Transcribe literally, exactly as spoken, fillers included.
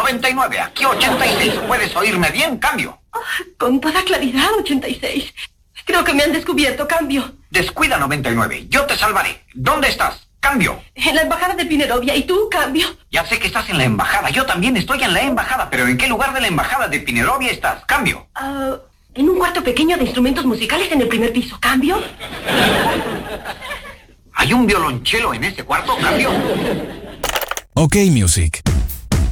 noventa y nueve, aquí ochenta y seis. ¿Puedes oírme bien? Cambio. Oh, con toda claridad, ochenta y seis. Creo que me han descubierto, cambio. Descuida, noventa y nueve. Yo te salvaré. ¿Dónde estás? Cambio. En la embajada de Pinerovia. ¿Y tú, cambio? Ya sé que estás en la embajada. Yo también estoy en la embajada. ¿Pero en qué lugar de la embajada de Pinerovia estás? Cambio. Uh, en un cuarto pequeño de instrumentos musicales en el primer piso. ¿Cambio? ¿Hay un violonchelo en ese cuarto? Cambio. OK Music.